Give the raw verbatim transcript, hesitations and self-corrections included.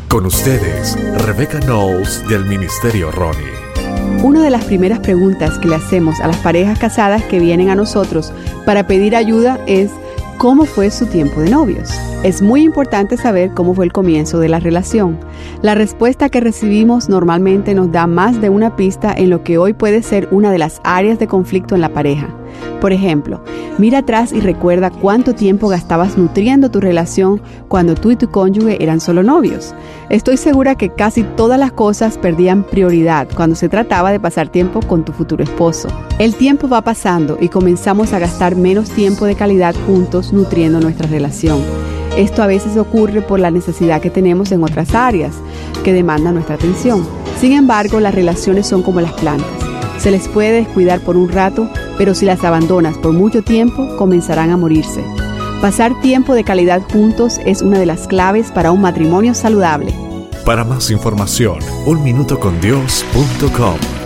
Con ustedes, Rebecca Knowles del Ministerio Ronnie. Una de las primeras preguntas que le hacemos a las parejas casadas que vienen a nosotros para pedir ayuda es ¿cómo fue su tiempo de novios? Es muy importante saber cómo fue el comienzo de la relación. La respuesta que recibimos normalmente nos da más de una pista en lo que hoy puede ser una de las áreas de conflicto en la pareja. Por ejemplo, mira atrás y recuerda cuánto tiempo gastabas nutriendo tu relación cuando tú y tu cónyuge eran solo novios. Estoy segura que casi todas las cosas perdían prioridad cuando se trataba de pasar tiempo con tu futuro esposo. El tiempo va pasando y comenzamos a gastar menos tiempo de calidad juntos nutriendo nuestra relación. Esto a veces ocurre por la necesidad que tenemos en otras áreas que demandan nuestra atención. Sin embargo, las relaciones son como las plantas. Se les puede descuidar por un rato, pero si las abandonas por mucho tiempo, comenzarán a morirse. Pasar tiempo de calidad juntos es una de las claves para un matrimonio saludable. Para más información, un minuto con dios punto com.